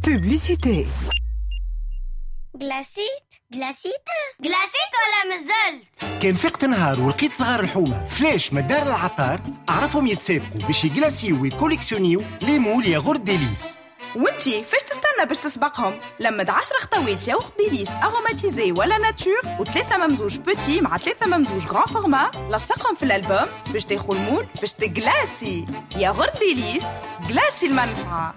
Publicité. جلاسيت ولا مازلت؟ كان فقت نهار ولقيت صغار الحومة فلاش مدار العطار أعرفهم يتسابقوا باش يجلاسيو ويكوليكسيونيو لي مول ياغورت ديليس. وانتي فاش تستنى باش تسبقهم؟ لمد 10 خطوات ياغورت ديليس اروماتيزي ولا ناتور و3 ممزوج بوتي مع 3 ممزوج غران فورما، لصقهم في الالبوم باش تاخذ المول باش تجلاسي. ياغورت ديليس جلاسي المنفعة.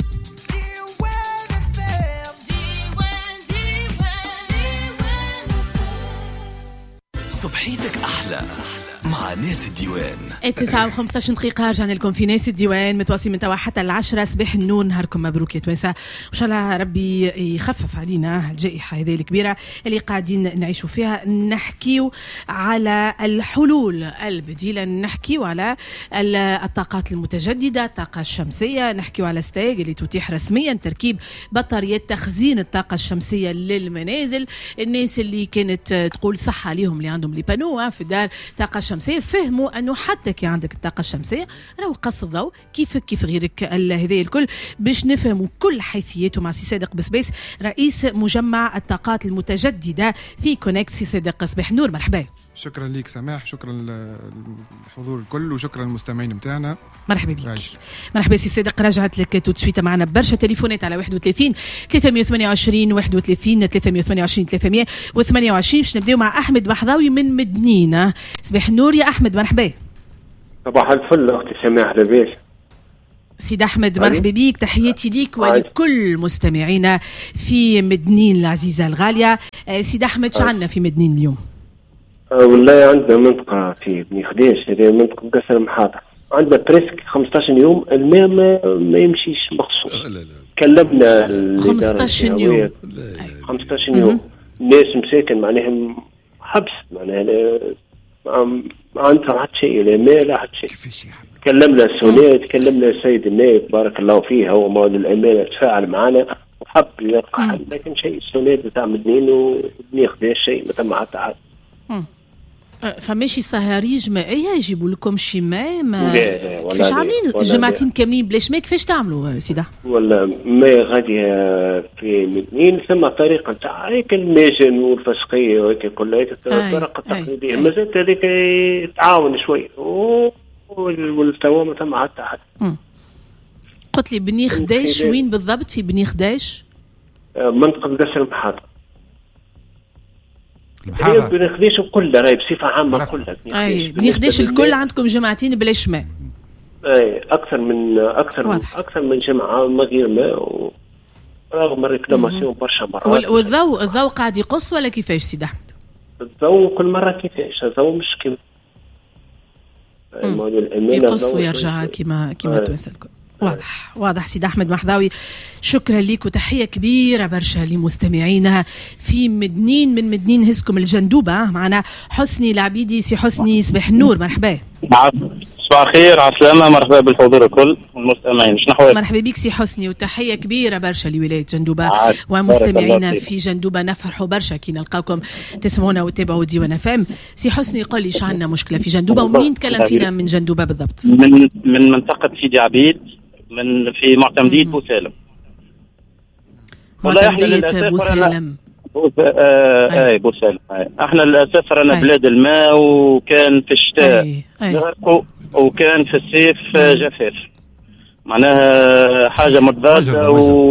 صبحيتك أحلى مع ناس الديوان. 9:15 دقيقة رجعنا لكم في ناس الديوان، متواصلين من توا حتى 10 صباح النور. نهاركم مبروك يا توانسة، وإن شاء الله ربي يخفف علينا الجائحة هذه الكبيرة اللي قاعدين نعيشوا فيها. نحكيو على الحلول البديلة، نحكيو على الطاقات المتجددة، الطاقة الشمسية، نحكيو على ستاج اللي تتيح رسميا تركيب بطاريات تخزين الطاقة الشمسية للمنازل. الناس اللي كانت تقول صح عليهم اللي عندهم لي بانو في الدار طاقة شمسية فهموا أنه حتى كي عندك الطاقة الشمسية راهو قص الضوء كيفك كيف غيرك. هذه الكل باش نفهموا كل حيثياته مع سي صادق بسبيس رئيس مجمع الطاقات المتجددة في كونكت. سي صادق صباح النور، مرحبا. شكرا ليك سماح، شكرا للحضور الكل وشكرا للمستمعين متاعنا. مرحبا بك. مرحبا سي صادق، رجعت لك توتسويت معنا برشا تليفونات على 31 328 31 328 328. باش نبداو مع احمد محضاوي من مدنين. صباح النور يا احمد، مرحبا. صباح الفل اختي سماح، لاباس؟ سيد احمد مرحبا بيك، تحياتي ليك ولكل مستمعينا في مدنين العزيزه الغاليه. سيد احمد شعلنا في مدنين اليوم؟ والله عندنا منطقة في بني خديش، هذه منطقة قصر محاضر، عندنا بريسك 15 يوم الماء ما يمشيش مخصوص. كلمنا 15 يوم 15 يوم الناس مساكن معناها حبس، معناها ما عندها حتى شيء، لا ماء لا حتى شيء. كلمنا السونات، كلمنا السيد النائب بارك الله فيه، هو مول الأمانة تفاعل معنا وحب يلقى حل، لكن شيء السونات بتاع مدنين وبني خديش شيء ما تم حتى حد. فماشي صهاريج مائية يجيبوا لكم شي ماء؟ كيفاش عاملين جماعتين كاملين بلاش ماء؟ كيفاش تعملوا سيدا؟ ولا ماء غادي في مدنين ثم طريقة نتاع هيك الماجن والفسقية وهيك كلها الطرق التقليدية، مازالت هذيك تعاون شوي والتوا ما تم حتى حد. قلت لي بني خداش وين بالضبط؟ في بني خداش منطقة قصر المحاضر. بني خديش كلها راهي بصفة عامة كلها. بني خديش الكل عندكم جماعتين بلاش ماء؟ اي أكثر من جماعة من غير ماء رغم الريكلاماسيون برشا مرات. والضوء قاعد يقص ولا كيفاش سيد أحمد؟ الضوء كل مرة كيفاش، الضوء مش كيما يقص ويرجع كيما توصل الكل. واضح سيد أحمد محضاوي، شكرا لك وتحية كبيرة برشا لمستمعينا في مدنين. من مدنين هزكم الجندوبة معنا حسني العبيدي. سي حسني صباح النور، مرحبا. صباح الخير، على السلامة، مرحبا بالحضور الكل والمستمعين. شنو مرحبا بك سي حسني وتحية كبيرة برشا لولاية جندوبة ومستمعينا في جندوبة. نفرحوا برشا كي نلقاوكم تسمعونا وتابعوا ديوان FM. سي حسني قل لي شعلنا مشكلة في جندوبة ومنين تكلم فينا من جندوبة بالضبط؟ من منطقة سيدي عبيد، في معتمدية بوسالم. معتمدية بوسالم. بوسالم. احنا للاسف رانا بلاد الماء، وكان في الشتاء غرقوا وكان في الصيف جفاف، معناها حاجه متضاده و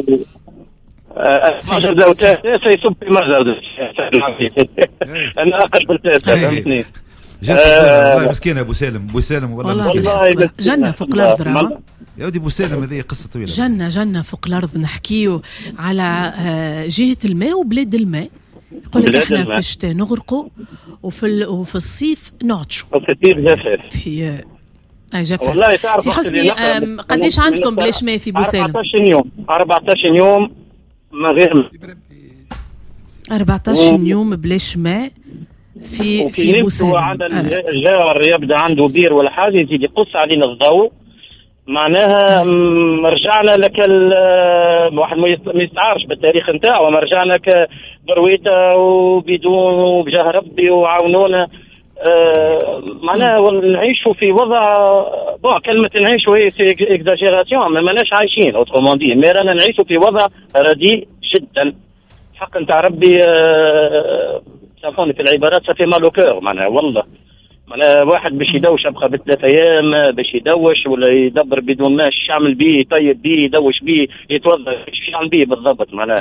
مجر وتاسع يصب في مجر. انا اقل بالتاسع، فهمتني؟ والله مسكين ابو سالم والله جنة فوق الارض. يا ودي بوسالم هذه قصه طويله. جنة فوق الارض. نحكيو على جهه الماء وبلاد الماء. يقول لك احنا في الشتاء نغرقوا وفي الصيف نعطشوا، وفي الصيف جفاف. في جفاف. سي حسني قديش عندكم بلاش ماء في بوسالم؟ 14 يوم ما غير ماء. 14 يوم بلاش ماء في بوسالم. على الجار يبدا عنده بير ولا حاجه يزيد يقص علينا الضوء، معناها رجعنا لك واحد ما يستعارش بالتاريخ نتاعو، رجعنا كبرويته وبدون وبجاه ربي وعاونونا معناها نعيشوا في وضع كلمة نعيشوا هي في اكزاجيراسيون، ما ماناش عايشين اوترومون دي، مي رانا نعيشوا في وضع رديء جدا حق نتاع ربي. سامحوني في العبارات، سافي مالو كور معناها والله. معناها واحد باش يدوش ابقى ب3 أيام باش يدوش ولا يدبر بدون ما ايش يعمل بيه، يطيب بيه، يدوش بيه، يتوضا ايش يعمل بيه بالضبط معناها.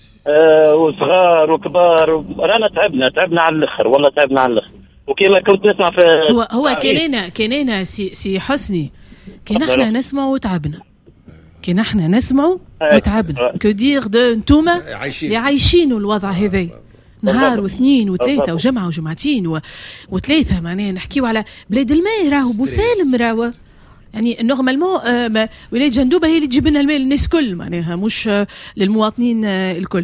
وصغار وكبار رانا تعبنا على الاخر والله، تعبنا على الاخر. وكما كنت نسمع في هو كاننا سي حسني، كان احنا نسمع وتعبنا، كان احنا نسمع وتعبنا كو دير دو انتوما اللي عايشينوا الوضع هذا نهار واثنين وثلاثه وجمعه وجمعتين وثلاثه. معناها نحكيو على بلاد الماء، راهو بوسالم راهو يعني نورمالمون ولاية جندوبة هي اللي تجيب لنا الماء للناس كل، معناها مش للمواطنين الكل.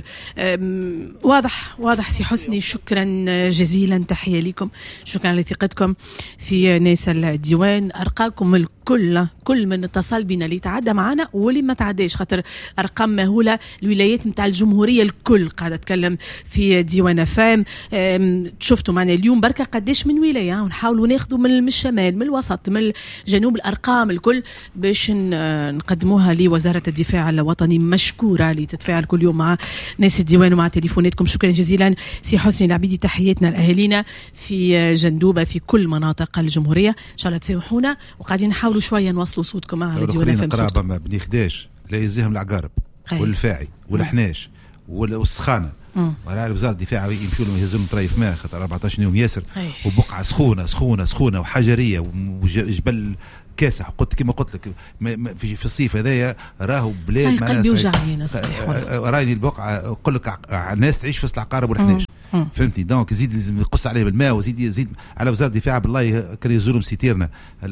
واضح سي حسني، شكرا جزيلا، تحية لكم، شكرا لثقتكم في ناس الديوان. أرقامكم الكل، كل من اتصل بنا اللي تعدى معنا واللي ما تعداش، خاطر أرقام مهولة. الولايات متاع الجمهورية الكل قاعدة أتكلم في ديوان فام. شفتوا معنا اليوم بركة قداش من ولاية، ونحاولوا ناخذوا من الشمال، من الوسط، من الجنوب، الأرقام الكل باش نقدموها لوزارة الدفاع الوطني. مشكورة لتتفاعل كل يوم مع ناس الديوان ومع تليفوناتكم. شكرا جزيلا سي حسني العبيدي، تحياتنا لأهالينا في جندوبة في كل مناطق الجمهورية. إن شاء الله تسامحونا، وقاعدين نحاولوا شوية نوصلوا صوتكم مع الديوان. فهم قرابة ما بني خداش لا يزيهم العقارب والفاعي والحناش والسخانة، ولا وزارة الدفاع يمشوا لهم يهزوا لهم طريف ماء، خاطر 14 يوم ياسر، وبقعة سخونة وحجرية وجبل كاسح. كما قلت لك في الصيف هذايا راهو بلاد قلبي وجعني راني البقعة نقول لك الناس تعيش في العقارب والحناش، فهمتني؟ دونك يزيد يقص عليه بالماء، ويزيد يزيد على وزارة الدفاع بالله كان يزورهم سيتيرنا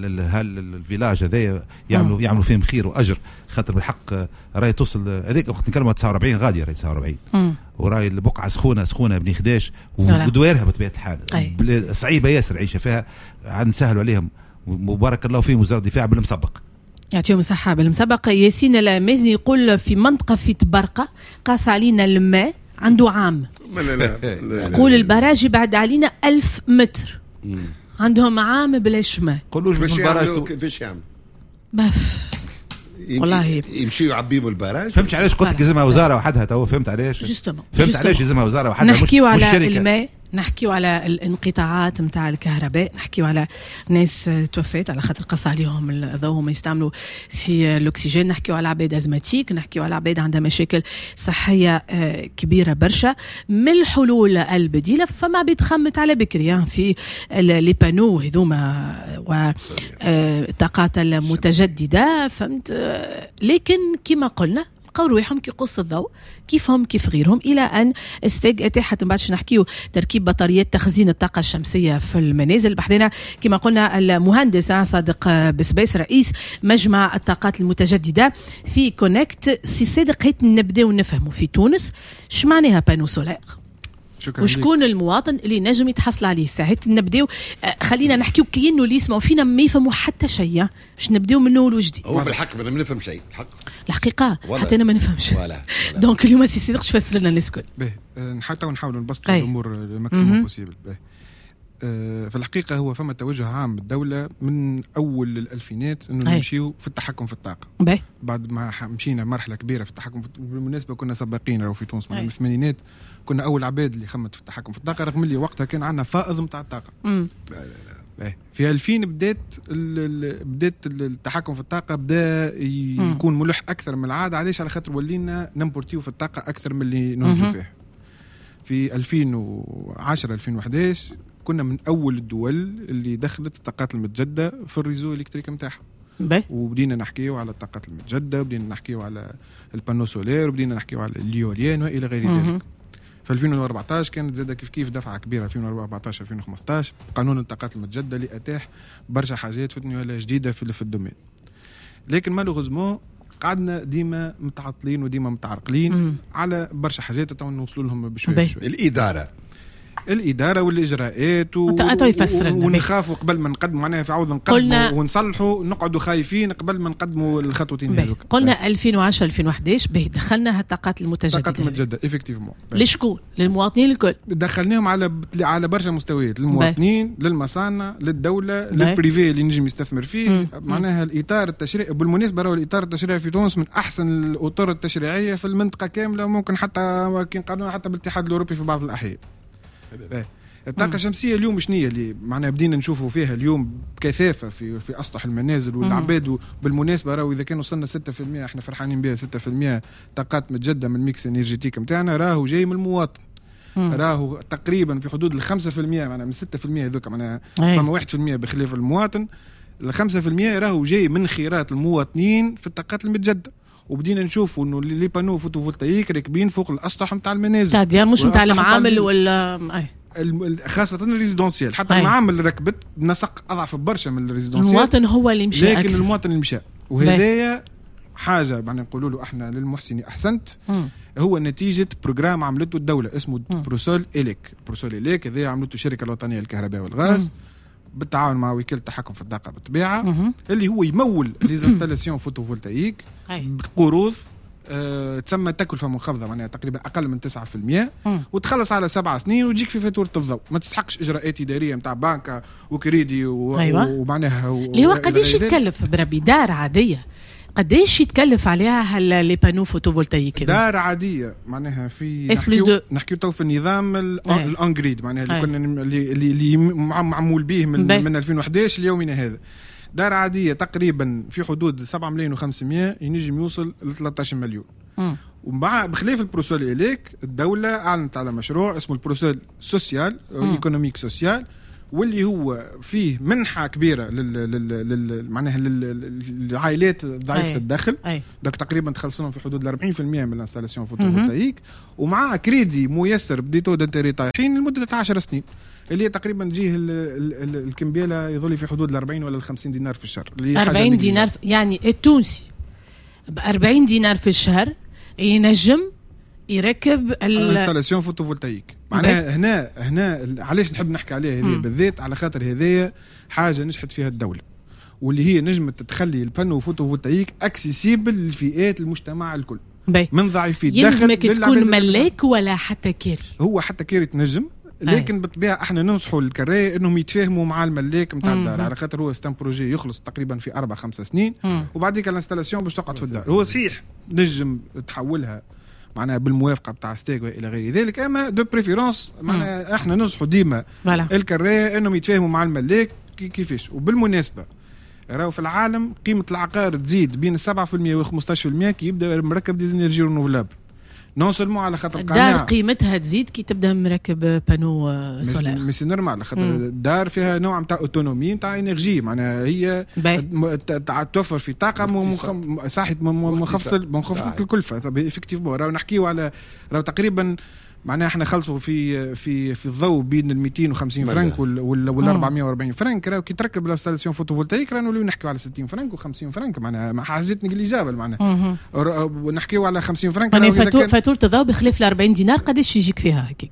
الفيلاج هذايا، يعملوا فيهم خير واجر، خاطر بالحق راهي توصل هذيك وقت نتكلموا 49 غاديه، راهي 49 وراهي البقعه سخونه بني خداش ودويرها بطبيعه الحال صعيبه ياسر عيشه فيها. نسهلوا عليهم، وبارك الله فيهم وزارة الدفاع بالمسبق، يعطيهم الصحة بالمسبق. ياسين المازني يقول في منطقة في تبرقة قاس علينا الماء عنده عام، يقول البراج بعد علينا 1000 متر، عندهم عام بلاش ماء. قولوا البراج كيفاش يعمل باف والله يمشيوا يعبيوا البراج. فهمت علاش قلت لك لازمها وزارة وحدها؟ تو فهمت علاش؟ فهمت علاش لازمها وزارة وحدها. نحكيو على الماء، نحكيو على الانقطاعات متاع الكهرباء، نحكيو على ناس توفيت على خاطر قص عليهم الضوء وما يستعملوا في الاكسجين، نحكيو على عباد ازماتيك، نحكيو على عباد عندها مشاكل صحيه كبيره برشا. من الحلول البديله فما عباد خمت على بكري في لي بانو هذوما والطاقات المتجدده، فهمت؟ لكن كما قلنا لقاو روحهم كيقص الضوء كيفهم كيف غيرهم، الى ان اتاحت من بعدش نحكيو تركيب بطاريات تخزين الطاقه الشمسيه في المنازل. بحثنا كما قلنا المهندس صادق بسبيس رئيس مجمع الطاقات المتجدده في كونكت. سي صادق هيت نبداو نفهموا في تونس اش معناها بانو سولار، وشكون المواطن اللي نجم يتحصل عليه. ساعات نبداو خلينا نحكيو كأنه اللي يسمعوا فينا ما يفهموا حتى شيء، باش نبداو من اول وجديد. هو بالحق ما نفهم شيء الحقيقه حتى انا ما نفهمش دونك اليوم سي صدق فسر لنا الناس الكل. حتى ونحاولوا نبسطوا الامور الماكسيموم بوسيبل. في الحقيقه هو فما توجه عام بالدوله من اول الالفينات انه نمشيو في التحكم في الطاقه. بعد ما مشينا مرحله كبيره في التحكم، بالمناسبه كنا سباقين في تونس من الثمانينات، كنا اول عباد اللي خمت في التحكم في الطاقه، رغم اللي وقتها كان عندنا فائض نتاع الطاقه. في 2000 بدات التحكم في الطاقه بدا يكون ملح اكثر من العاده. علاش؟ على خاطر ولينا نمبورتيو في الطاقه اكثر من اللي ننتجوا فيها. في 2010 2011 كنا من اول الدول اللي دخلت الطاقات المتجدده في الريزو الكتريك نتاعها، وبدينا نحكيو على الطاقات المتجدده، وبدينا نحكيو على البانو سولير، وبدينا نحكيو على اليوليان والى غير ذلك. في 2014 كانت زادة كيف دفعة كبيرة 2014 2015 قانون الطاقات المتجددة اللي أتاح برشا حاجات فتنة جديدة في الدومين. لكن مالوغوزمون قعدنا ديما متعطلين وديما متعرقلين على برشا حاجات تو نوصلوا لهم بشوية بشوية. الإدارة الاداره والاجراءات ونخافوا قبل ما نقدموا معناها في عوض نقدموا ونصلحوا نقعدوا خايفين قبل ما نقدموا الخطوتين هذوك. قلنا 2010 2011 به دخلنا الطاقات المتجدده افكتيفمون. لشكون؟ للمواطنين الكل دخلناهم على برشا مستويات، للمواطنين للمصانع للدوله للبريفي اللي نجم يستثمر فيه. معناها الاطار التشريعي بالمناسبه راهو الاطار التشريعي في تونس من احسن الاطر التشريعيه في المنطقه كامله، ممكن حتى كي نقارنوها حتى بالاتحاد الاوروبي في بعض الاحيان. الطاقة الشمسية اليوم شنية اللي معناها بدينا نشوفوا فيها اليوم بكثافة في أسطح المنازل والعباد. بالمناسبة راهو إذا كان وصلنا 6% احنا فرحانين بها 6% طاقات متجددة من الميكس انرجيتيك متاعنا، راهو جاي من المواطن. راهو تقريبا في حدود 5% معناها من 6% هذوك معناها فما 1% بخلاف المواطن. 5% راهو جاي من خيرات المواطنين في الطاقات المتجددة. وبدينا نشوفوا انه لي بانو فوتوفولتايك راكبين فوق الاسطح نتاع المنازل تاع مش نتاع المعامل ولا خاصة الريزيدونسيال. حتى المعامل ركبت نسق أضعف برشا من الريزيدونسيال. المواطن هو اللي مشى، لكن أكثر. المواطن اللي مشى، وهذايا حاجة يعني نقولوا له احنا للمحسني أحسنت. هو نتيجة بروجرام عملته الدولة اسمه بروسول إليك. بروسول إليك هذا عملته الشركة الوطنية للكهرباء والغاز بالتعاون مع وكالة التحكم في الطاقة بالطبيعة، اللي هو يمول ليزانستالاسيون فوتوفولتايك بقروض تسمى تكلفة منخفضة معناها تقريبا أقل من 9%، وتخلص على 7 سنين وتجيك في فاتورة الضوء. ما تستحقش إجراءات إدارية متاع بنكة وكريدي ومعناها اللي هو قديش يتكلف بربي دار عادية قديش يتكلف عليها لي بانو فوتوفولتايك؟ دار عادية معناها في نحكيو تو في النظام الأنجريد معناها اللي كنا اللي معمول به من 2011 ليومنا هذا. دار عادية تقريبا في حدود 7 مليون و500 ينجم يوصل ل 13 مليون. ومع بخلاف البروسول إليك الدولة أعلنت على مشروع اسمه البروسول سوسيال ايكونوميك سوسيال، واللي هو فيه منحة كبيرة معناها للعائلات ضعيفة الدخل. داك تقريبا تخلصهم في حدود 40% من الانستالاسيون فوتوفولتايك، ومع كريدي ميسر بديتو دانتيري طايحين لمدة 10 سنين، اللي تقريبا تجيه الكمبيالة يظل في حدود 40 ولا 50 دينار في الشهر. 40 دينار يعني التونسي ب 40 دينار في الشهر ينجم يركب الانستالاسيون فوتوفولتايك. معناها هنا علاش نحب نحكي عليها هذه بالذات، على خاطر هذه حاجة نجحت فيها الدولة، واللي هي نجمت تخلي البانو فوتوفولتايك اكسيسيبل لفئات المجتمع الكل من ضعيفي الدخل. يلزمك تكون ملاك ولا حتى كيري؟ هو حتى كيري تنجم، لكن بالطبيعه احنا ننصحوا الكريه انهم يتفاهموا مع الملاك نتاع الدار، على خاطر هو ستان بروجي يخلص تقريبا في 4-5 سنين، وبعديك الانستالاسيون باش تقعد في الدار. هو صحيح نجم تحولها معناها بالموافقه بتاع ستيغ الى غير ذلك، اما دو بريفيرونس معناها احنا ننصحوا ديما الكريه انهم يتفاهموا مع الملاك كيفاش. وبالمناسبه راهو في العالم قيمه العقار تزيد بين 7% و 15% كي يبدا مركب دي انرجي رينوفلابل. نون سولمون على خاطر الدار قيمتها تزيد كي تبدا مركب بانو سولار، مش نورمال على خاطر الدار فيها نوع نتاع اوتونومي نتاع انرجي، معناها هي توفر في طاقه صحيح منخفضه الكلفه. طب افكتيفمون راهو نحكيو على راهو تقريبا معناها احنا خلصوا في الضوء بين ال 250 فرنك وال 440 فرنك. راهو كي تركب الانستالاسيون فوتوفولتايك راهو نوليو نحكيو على 60 فرنك و50 فرنك، معناها حازتني نيجليجابل معناها. ونحكيو على 50 فرنك يعني فاتوره الضوء بخلاف ال 40 دينار قداش يجيك فيها هكاك؟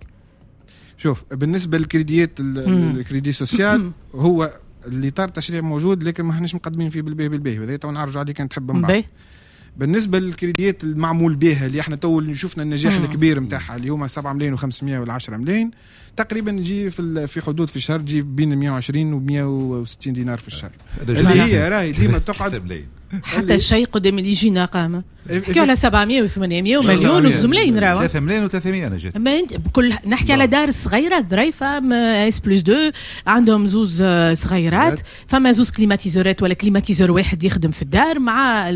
شوف بالنسبه للكريديات الكريدي سوسيال هو الاطار التشريعي موجود، لكن ما احناش مقدمين فيه بالباهي وهذا تو نعرجوا عليه كان تحب من بعد. بالنسبه للكريديات المعمول بها اللي احنا تو شفنا النجاح الكبير نتاعها اليوم 7 ملايين و500 ولا 10 ملايين تقريبا يجي في حدود في الشهر تجي بين 120 و 160 دينار في الشهر، اللي هي راهي ديما تقعد حتى الشيء قدام اللي يجينا قامه نحكي على 700 و800 ومليون وزملين راهو 3 ملايين و300 انا جيت. ما انت بكل نحكي على دار صغيره ظريفه اس بلس 2 عندهم زوز صغيرات، فما زوز كليماتيزورات ولا كليماتيزور واحد يخدم في الدار مع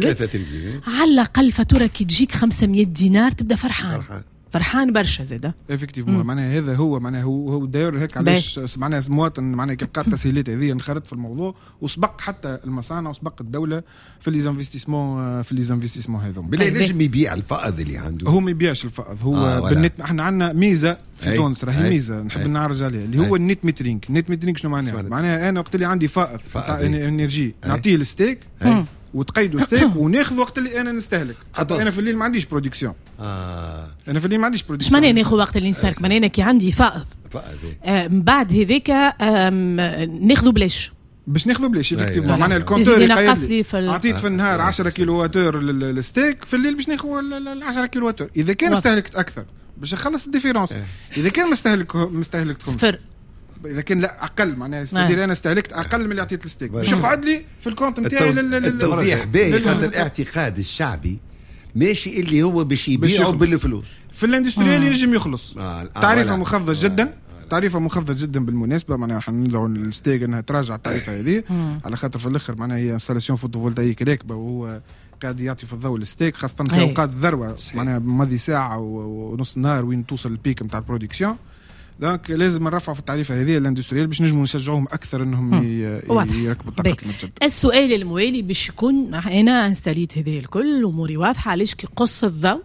على الاقل فاتوره كي تجيك 500 دينار تبدا فرحان برشا زاده افكتيفمون. معناها هذا هو معناها هو داير هيك علاش معناها مواطن معناها كي لقى التسهيلات هذه انخرط في الموضوع، وسبق حتى المصانع وسبق الدوله في لي انفستيسمون هذوم. بلا نجم يبيع الفائض اللي عنده، هو ما يبيعش الفائض. هو بالنت احنا عندنا ميزه في تونس راهي ميزه نحب نعرج عليها اللي هو النت ميترينج. النت ميترينج شنو معناها؟ معناها انا وقت اللي عندي فائض تاع انرجي نعطيه الستيك وتقيدوا ستيك وناخذ وقت اللي انا نستهلك. حتى انا في الليل ما عنديش برودكسيون. انا في الليل ما عنديش برودكسيون. اش معناه ناخذ وقت اللي نستهلك؟ معناه كي عندي فائض من بعد هذيك ناخذ بلاش باش ناخذ بلاش ايفيكتيفمون. معناها الكونتور عطيت في النهار 10 كيلوواتور للستيك، في الليل باش ناخذ 10 كيلوواتور. اذا كان استهلكت اكثر باش نخلص الديفيرونس. اذا كان مستهلك صفر، اذا كان لا اقل معناها استدير انا استهلكت اقل من اللي عطيت الستيك باش يقعد لي في الكونت نتاعي التوضيح باهي. خاطر الاعتقاد الشعبي ماشي اللي هو باش يبيعوا بالفلوس. في الاندستريال ينجم يخلص. تعريفه مخفضه جدا، تعريفه مخفضه جدا بالمناسبه. معناها احنا ندعو الستيك انها تراجع التعريفه هذه على خاطر في الاخر معناها هي انستالاسيون فوتوفولتايك راكبه وهو قاعد يعطي في الضوء الستيك، خاصه في اوقات الذروه معناها ماضي ساعه ونص نهار وين توصل البيك نتاع البرودكسيون. دونك لازم نرفعوا في التعريفه هذه الاندستريال باش نجموا نشجعوهم اكثر انهم يركبوا الطاقه المتجدده. السؤال الموالي باش يكون انا انستاليت هذه الكل اموري واضحه، علاش كي يقص الضوء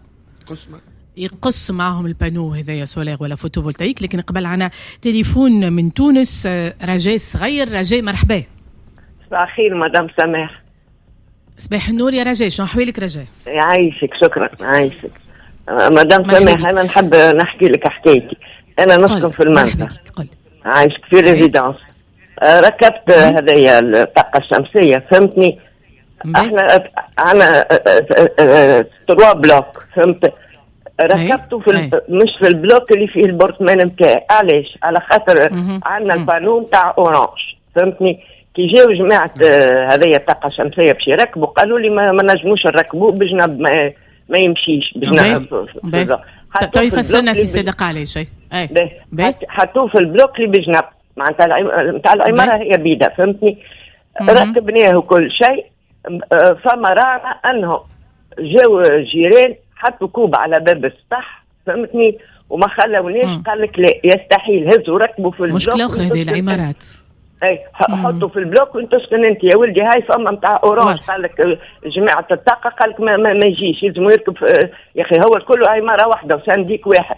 يقص معهم البانو هذايا سولير ولا فوتوفولتايك؟ لكن قبل عنا تليفون من تونس. رجاء صغير. رجاء مرحبا. صباح الخير مدام سماح. صباح النور يا رجاء، شنو احوالك رجاء؟ يعيشك. شكرا. يعيشك مدام سماح. انا نحب نحكي لك حكايتي. انا نسكن في المنطقه، عايشك في ريزيدانس. ركبت هذيا الطاقه الشمسيه، فهمتني؟ احنا عنا 3 بلوك، فهمت؟ ركبته في مش في البلوك اللي فيه البورتمان نتاعي. علاش؟ على خاطر عندنا البانو نتاع اورانج، فهمتني؟ كي جاو جماعه هذيا الطاقه الشمسيه باش يركبوا قالوا لي ما نجموش نركبوه بجنب، ما يمشيش بجنب. تو يفسرنا سي صدق علاش. حطوه في البلوك اللي بجنب معناتها نتاع العماره هي بيدا، فهمتني؟ ركبناه كل شيء. فما رانا انه جاو جيران حطوا كوب على باب السطح، فهمتني؟ وما خلوناش. قال لك لا يستحيل، هزوا ركبوا في البلوك. مشكله اخرى هذه العمارات. حطوا في البلوك وانت تسكن انت يا ولدي. هاي فما نتاع اورانج قال لك جماعه الطاقه قال لك ما يجيش، لازم يركب يا اخي. هو الكل عماره واحده وصنديق واحد.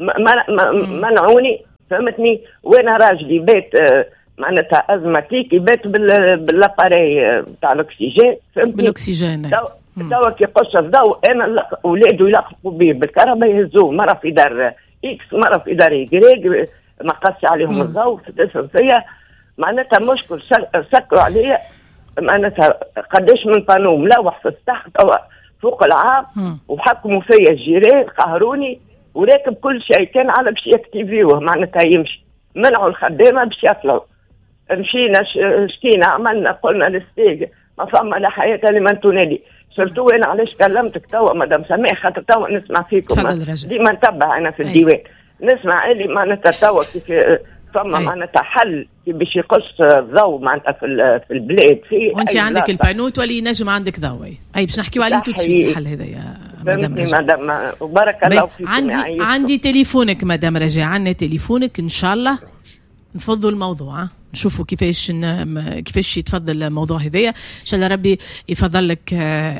منعوني، فهمتني؟ وانا راجلي بيت معناتها ازماتيك، يبات بالاباري تاع الاكسجين، فهمتني؟ بالاكسجين. توا كي يقص الضوء انا اولاده يلقفوا به بالكهرباء، يهزوه مره في دار اكس مره في دار يجريج، ما قص عليهم الضوء في التسلسيه. معناتها مشكل سكروا عليا. معناتها قداش من بانو ملوح في السطح توا فوق العام، وحكموا فيا الجيران قهروني وراكب كل شيء. كان على باش يكتيفيوه معناتها يمشي، منعوا الخدامه باش يطلعوا. مشينا شكينا عملنا قلنا للستيج ما فما لا حياه لمن تنادي. سرتو انا علاش كلمتك توا مدام سماح؟ خاطر توا نسمع فيكم ديما نتبع انا في الديوان، نسمع اللي معناتها توا كيف فما معناتها حل باش يقص الضوء معناتها في البلاد. في وانت عندك البانو تولي نجم عندك ضوء. اي باش نحكيو عليه توتشي الحل هذا يا مدام. وبارك الله فيكم. عندي تليفونك مدام رجاء، عندنا تليفونك ان شاء الله نفضوا الموضوع. نشوفوا كيفاش يتفضل الموضوع هذايا. ان شاء الله ربي يفضل لك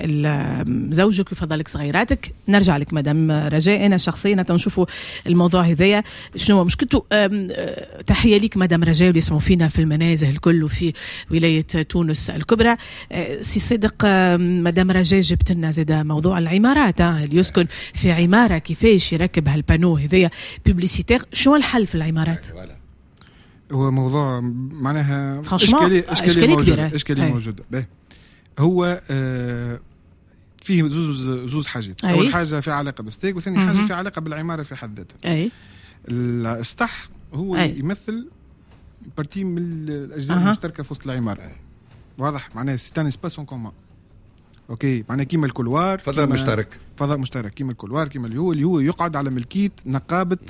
زوجك ويفضل لك صغيراتك. نرجع لك مدام رجاء. انا شخصيا نشوفوا الموضوع هذايا شنو مشكلته. تحيه ليك مدام رجاء واللي يسمعوا فينا في المنازل الكل وفي ولايه تونس الكبرى. سي صدق مدام رجاء جبت لنا زاد موضوع العمارات، اللي يسكن في عماره كيفاش يركب هالبانو هذايا بيبليسيتير. شو الحل في العمارات؟ هو موضوع معناها إشكالية موجودة. هو فيه زوز حاجات. أول حاجة في علاقة بالستيك، وثاني حاجة في علاقة بالعمارة في حد ذاتها. السطح هو يمثل بارتي من الأجزاء المشتركة في وسط العمارة. واضح؟ معناها سيتان اسباس اون كومون. اوكي، معناها كيما الكولوار، فضاء مشترك كيما الكولوار، كيما اللي هو يقعد على ملكية نقابة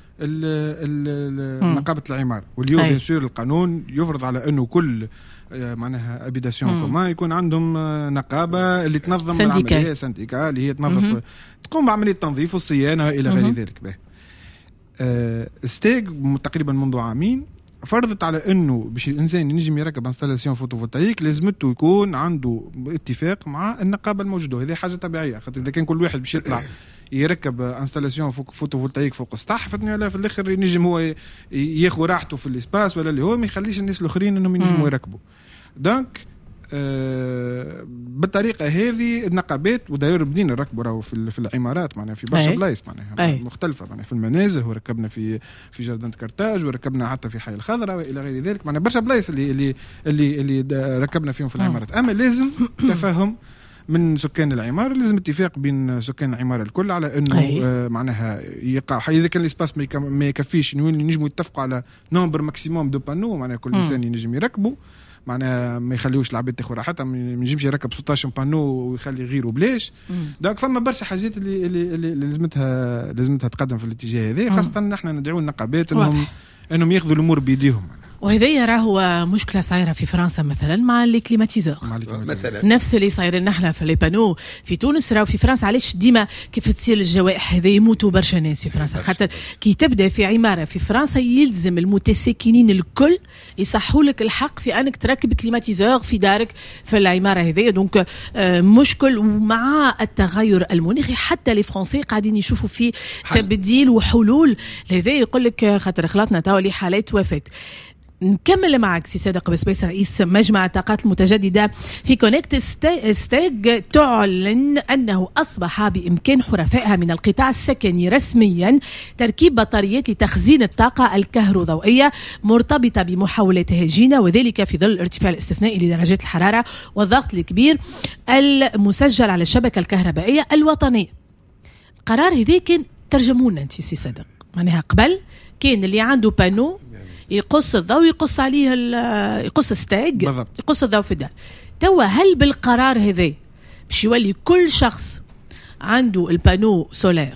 نقابة العمارة. واليوم بيان سور القانون يفرض على انه كل معناها ابيداسيون كومان يكون عندهم نقابة اللي تنظم العملية، سنديكا اللي هي تنظف تقوم بعملية تنظيف والصيانة الى غير ذلك. ستيك تقريبا منذ عامين فرضت على انه باش الانسان ينجم يركب انستالاسيون فوتوفولتايك لازمته يكون عنده اتفاق مع النقابة الموجودة. هذه حاجة طبيعية، خاطر اذا كان كل واحد باش يطلع يركب انستالاسيون فوتوفولتايك فوق السطح فتني على في الاخر ينجم هو ياخذ راحته في الاسباس ولا اللي هو ما يخليش الناس الاخرين انهم ينجموا يركبوا. دونك بالطريقه هذه النقابات وداير بدينا نركبوا راهو في العمارات معناها في برشا بلايص معناها مختلفه معناها في المنازل وركبنا في جردان كرتاج وركبنا حتى في حي الخضراء والى غير ذلك معناها برشا بلايص اللي ركبنا فيهم في العمارات. اما لازم تفهم من سكان العمارة، لازم اتفاق بين سكان العمارة الكل على انه معناها يقع اذا كان الاسباس ما يكفيش نجموا يتفقوا على نمبر ماكسيموم دو بانو معناها كل انسان ينجم يركبوا معناها ما يخليوش العباد تاخذ راحتها، ما ينجمش يركب 16 بانو ويخلي غيره بلاش. دونك فما برشا حاجات اللي لازمتها تقدم في الاتجاه هذا، خاصة نحن ندعو النقابات انهم ياخذوا الامور بيديهم. وهذا راهو مشكله صايره في فرنسا مثلا مع لي كليماتيزور مثلا، نفس اللي صاير نحن في لي بانو في تونس راهو في فرنسا. علاش ديما كيف تصير الجوائح هذا يموتوا برشا ناس في فرنسا؟ خاطر كي تبدا في عماره في فرنسا يلزم المتساكنين الكل يصحوا لك الحق في انك تركب كليماتيزور في دارك في العماره هذه. دونك مشكل. ومع التغير المناخي حتى لي فرنسي قاعدين يشوفوا في تبديل وحلول لهذا. يقول لك خاطر خلطنا توا حالات وفاه. نكمل معك سي صادق بسبيس رئيس مجمع الطاقات المتجددة في كونكت ستيج تعلن أنه أصبح بإمكان حرفائها من القطاع السكني رسميا تركيب بطاريات لتخزين الطاقة الكهروضوئية مرتبطة بمحولات هجينة، وذلك في ظل الارتفاع الاستثنائي لدرجات الحرارة والضغط الكبير المسجل على الشبكة الكهربائية الوطنية. قرار هذا كان ترجمونا أنت سي صادق، معناها قبل كان اللي عنده بانو يقص الضوء يقص عليه يقص ستاج يقص الضوء في الدار. توا هل بالقرار هذا باش يولي كل شخص عنده البانو سولير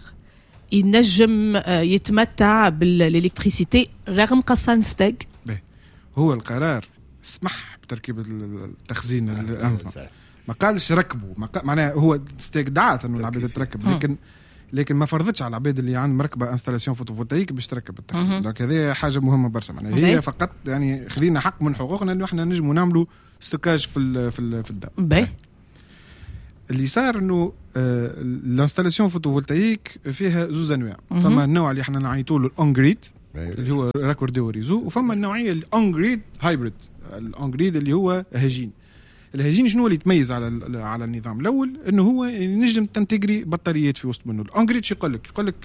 ينجم يتمتع بالالكتريسيتي رغم قصان ستاج؟ هو القرار سمح بتركيب التخزين الأنظمة، ما قالش ركبوا، معناها هو ستاج دعات انه العباد تركب، لكن ما فرضتش على العباد اللي عند مركبه انستالاسيون فوتوفولتايك باش تركب التخزين. دونك هذه حاجه مهمه برشا معناها، هي فقط يعني خذينا حق من حقوقنا انه احنا نجموا نعملوا ستوكاج في الدار. اللي صار انه الانستالاسيون فوتوفولتايك فيها زوز انواع. فما النوع اللي احنا نعيطوا له الاون جريد اللي هو راكوردي وريزو، وفما النوعيه الاون جريد هايبريد. الاون جريد اللي هو هجين. الهجين شنو اللي يتميز على النظام الاول؟ انه هو ينجم تنتجري بطاريات في وسط منه. الاونجريد شو يقول لك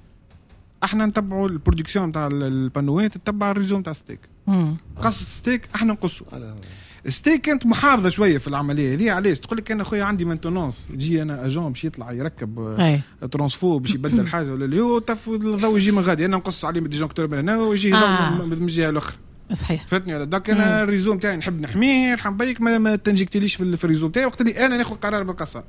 احنا نتبعوا البرودكسيون نتاع البانوات تتبع الريزو نتاع ستيك. قص ستيك احنا نقصه. ستيك كانت محافظه شويه في العمليه هذه. علاش؟ تقول لك انا خويا عندي مانتونونس، يجي انا اجون باش يطلع يركب ترانسفو باش يبدل حاجه ولا اللي هو الضوء يجي من غادي، انا نقص عليه بالديجونكتور من هنا ويجي ضوء من الجهه الاخرى. صحيح. فاتني على داك انا الريزو نتاعي نحب نحميه، نحبيك ما تنجكتليش في الريزو نتاعي، وقت اللي انا ناخذ قرار بالقصه.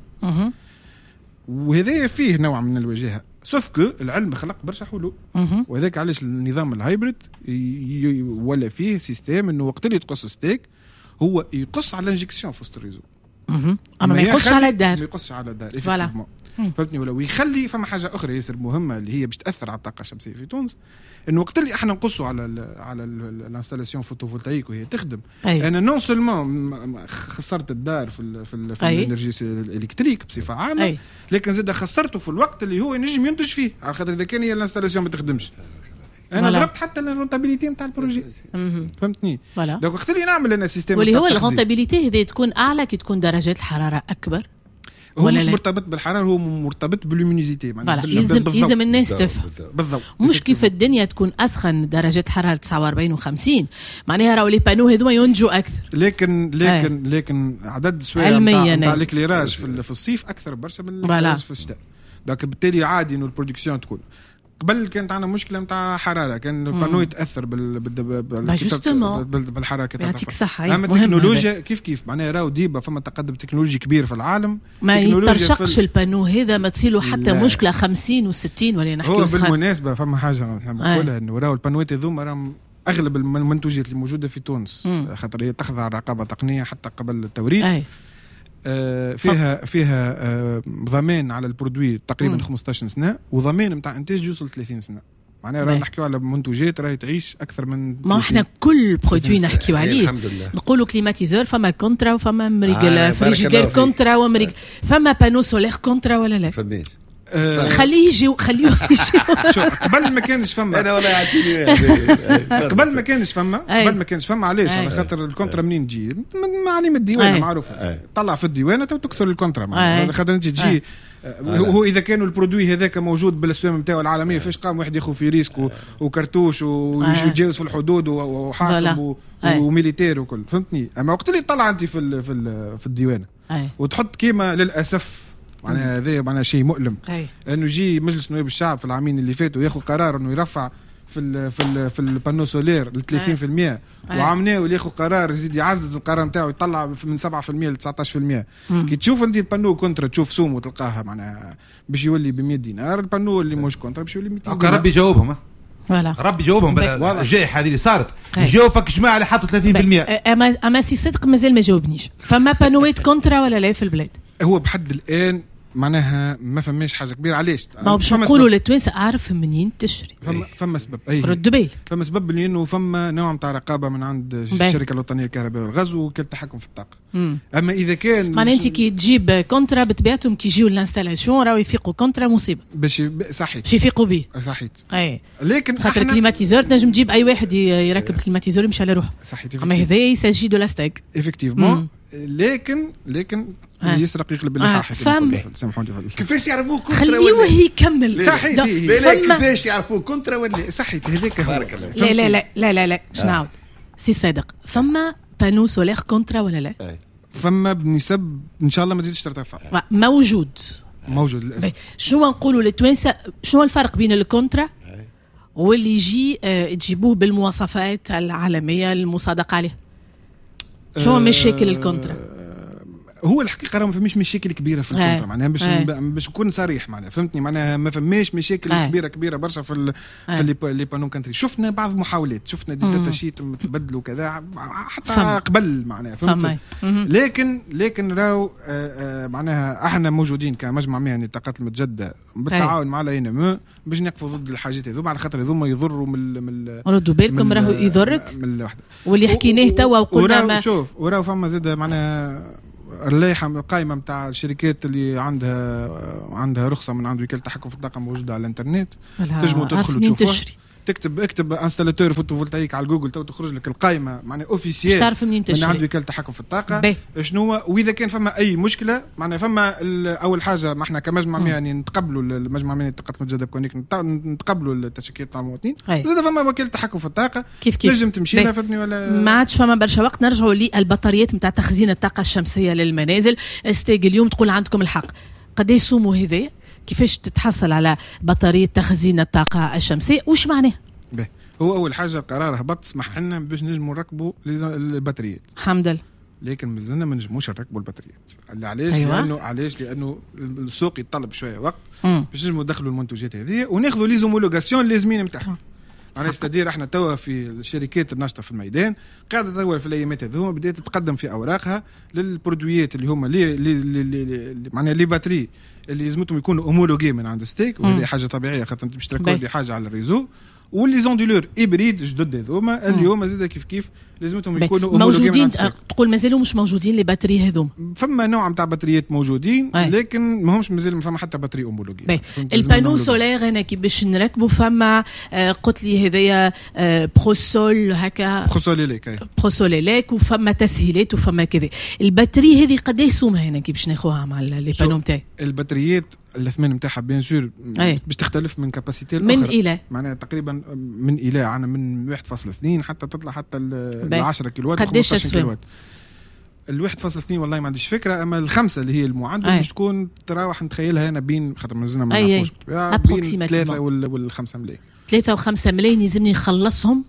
وهذا فيه نوع من الوجاهه، سوف كو العلم خلق برشا حلول. وهذاك علاش النظام الهايبريد ولا فيه سيستم انه وقت اللي تقص ستيك هو يقص على الانجكسيون في وسط الريزو، اما ما يقصش على الدار. ما يقصش على الدار افكتيفمون. فهمتني ولا؟ ويخلي فما حاجه اخرى ياسر مهمه اللي هي باش تاثر على الطاقه الشمسيه في تونس، انه وقت اللي احنا نقصوا على الانستالاسيون فوتوفولتايك وهي تخدم، انا نون سولمون خسرت الدار في الانرجي الالكتريك بصفه عامه، لكن زاد خسرته في الوقت اللي هو ينجم ينتج فيه، على خاطر اذا كان هي الانستالاسيون ما تخدمش انا ضربت حتى الرونتابيليتي نتاع البروجي. فهمتني؟ دونك وقت اللي نعمل انا سيستم واللي هو الرونتابيلتي هذه تكون اعلى كي تكون درجات الحراره اكبر. هو مش مرتبط بالحراره، هو مرتبط باللومينيزيتي. يلزم الناس تفهم بالضبط. مش كيف الدنيا تكون اسخن درجه حراره 49 و50 معناها راهو لي بانو هذوما ينجوا اكثر. لكن عدد سوايع نتاع الكليراج في الصيف اكثر برشا من في الشتاء. دونك بالتالي عادي انه البرودكسيون تكون. قبل كانت عندنا مشكله نتاع حراره، كان البانو يتاثر بالحراره كي ترتفع. اما التكنولوجيا كيف معناها راهو ديبا فما تقدم تكنولوجي كبير في العالم، ما يترشقش البانو هذا، ما تصيروا حتى مشكله 50 و60 ولا نحكيو. هو بالمناسبه فما حاجه نحب نقولها، انه راهو البانوات هذوما راهم اغلب المنتوجات اللي موجوده في تونس، خاطر هي تخضع رقابه تقنيه حتى قبل التوريد. فيها ضمان على البرودوي تقريبا 15 سنه، وضمان نتاع انتاج يوصل 30 سنه. معناها راهي نحكيو على منتوجات راهي تعيش اكثر من ما احنا كل برودوي نحكيو عليه نقولوا كليماتيزور فما كونترا وفما مريقل، فريجيدير كونترا ومريقل، فما بانو سولير كونترا ولا لا؟ فماش خليه يجي شو قبل ما كانش فما انا ولا يعطيني قبل ما كانش فما علاش على خاطر الكونترا منين تجي من معالم الديوانه معروفه طلع في الديوانه تكثر الكونترا على خاطر انت تجي هو اذا كانوا البرودوي هذاك موجود بالاسواق نتاعو العالميه فاش قام واحد ياخذ في ريسك وكرتوش ويتجاوز في الحدود وحاكم وميليتير وكل فهمتني. اما وقت اللي طلع انت في الديوانه وتحط كيما للاسف معناها هذا معناها شيء مؤلم انه يجي مجلس نواب الشعب في العامين اللي فاتوا ياخذ قرار انه يرفع في البانو سولير ل 30% وعمناه واللي ياخذ قرار يزيد يعزز القرار نتاعو يطلع من 7% ل 19%. كي تشوف انت البانو كونترا تشوف سوم وتلقاها معناها باش يولي ب 100 دينار، البانو اللي مش كونترا باش يولي 200 دينار. ربي يجاوبهم ربي يجاوبهم الجائحه هذه اللي صارت يجاوبك جماعه اللي حطوا 30%. اما سي صدق مازال ما جاوبنيش. فما بانوات كونترا ولا لا في البلاد؟ هو بحد الان معناها ما فماش حاجه كبيره. علاش؟ ما باش نقولوا للتوانسه اعرف منين تشري. فما سبب رد بالك. فما سبب لانه فما نوع نتاع رقابه من عند الشركه الوطنيه للكهرباء والغاز وكاله التحكم في الطاقه. اما اذا كان معناها انت كي تجيب كونترا بطبيعتهم كي يجيو الانستالاسيون راهو يفيقوا كونترا مصيبه باش صحيت باش يفيقوا به صحيت. لكن خاطر الكليماتيزور تنجم تجيب اي واحد يركب الكليماتيزور يمشي على روحه صحيت. اما هذا يساجي دو لاستيك افكتيفمون. لكن يسرق يقلب اللحاح. سامحوني كيفاش يعرفوه كونترا خليوه يكمل صحيح. كيفاش يعرفوه كونترا ولا صحيح هذاك بارك الله. لا باش نعاود سي صادق. فما بانو سولير كونترا ولا لا؟ فما بنسب ان شاء الله ما تزيدش ترتفع. موجود للاسف. شنو نقولوا للتوانسه شنو الفرق بين الكونترا واللي يجي تجيبوه بالمواصفات العالميه المصادقه عليه؟ شو مشاكل الكونترا؟ هو الحقيقه راه ما فماش مشاكل كبيره في الكونترا معناها باش نكون صريح معناها فهمتني معناها ما فماش مشاكل كبيره برشا في لي بانو كونتري. شفنا بعض محاولات شفنا دي داتا شيت تبدلوا كذا حتى قبل معناها فهمت. لكن راهو معناها احنا موجودين كمجمع مهني الطاقات المتجدده بالتعاون مع الانم باش نقفوا ضد الحاجات هذوما على خاطر هذوما يضروا من ردوا بالكم راهو يضرك من الوحده واللي حكيناه توا وقلنا ما شوف وراو فما زاد معناها اللائحه القائمه نتاع الشركات اللي عندها رخصه من عند وكاله التحكم في الطاقه موجوده على الانترنت تنجموا تدخلوا تشوفوها. اكتب انستالاتور فوتوفولتايك على جوجل تخرج لك القائمه معناها اوفيسيال تعرف منين تشري من عند وكاله التحكم في الطاقه شنو. واذا كان فما اي مشكله معناها فما اول حاجه ما احنا كمجمع مهني نتقبلوا المجمع مهني الطاقات المتجدده بكونيك نتقبلوا التشكيلات تاع المواطنين. زاد فما وكاله التحكم في الطاقه كيف نجم تمشي لها فتني ولا ما عادش فما برشا وقت. نرجعوا للبطاريات نتاع تخزين الطاقه الشمسيه للمنازل. استاج اليوم تقول عندكم الحق قد يسوموا هذا كيفاش تتحصل على بطاريه تخزين الطاقه الشمسيه وش معناه؟ هو اول حاجه قرار هبط سمح لنا باش نجموا نركبوا البطاريات الحمد لله. لكن مازلنا ما نجموش نركبوا البطاريات. علاش؟ لانه السوق يتطلب شويه وقت باش نجموا ندخلوا المنتوجات هذه وناخذوا لي زومولوغاسيون اللازمين نتاعهم. انا استدير احنا توا في الشركات الناشطه في الميدان قاعده تدور في الايامات هذوما بدات تتقدم في اوراقها للبرودويات اللي هما معناها لي باتري اللي لازمتهم يكونوا اومولوغي من عند ستيك وهذه حاجه طبيعيه خاطر انت باش تركب لي حاجه على الريزو. واللي زوندولور ابريد جدد هذوما اليوم زاد كيف لازمتهم يكونوا موجودين. تقول مازالوا مش موجودين لي باتري هذوم؟ فما نوع نتاع باتريات موجودين لكن ماهمش مازال ما فما حتى باتري اومولوجي. البانو سولير انا كي باش نركبوا فما قلت لي هذايا بروسول هكا بروسوليليك وفما تسهيلات وفما كذا. الباتري هذه قد يسومها هنا كي باش ناخذوها مع لي بانو نتاعي؟ الباتريات الثمن نتاعها بيان سور باش تختلف من كاباسيتي من الى معناها تقريبا من الى عنا من 1.2 حتى تطلع حتى ل 10 كيلوات قداش 15 كيلوات. ال 1.2 والله ما عنديش فكره. اما الخمسه اللي هي المعدل باش تكون تراوح نتخيلها هنا بين خاطر مازلنا ما نعرفوش بين 3 وال 5 ملايين. 3 و5 ملايين يلزمني نخلصهم